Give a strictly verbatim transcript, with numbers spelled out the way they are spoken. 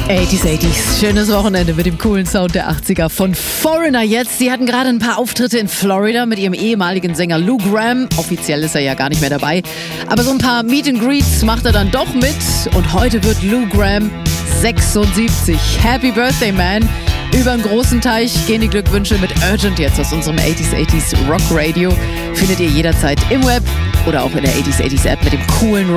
achtziger, achtziger. Schönes Wochenende mit dem coolen Sound der achtziger von Foreigner jetzt. Sie hatten gerade ein paar Auftritte in Florida mit ihrem ehemaligen Sänger Lou Gramm. Offiziell ist er ja gar nicht mehr dabei. Aber so ein paar Meet and Greets macht er dann doch mit. Und heute wird Lou Gramm sechsundsiebzig. Happy Birthday, man. Über einen großen Teich gehen die Glückwünsche mit Urgent jetzt aus unserem achtziger, achtziger Rock Radio. Findet ihr jederzeit im Web oder auch in der achtziger, achtziger App mit dem coolen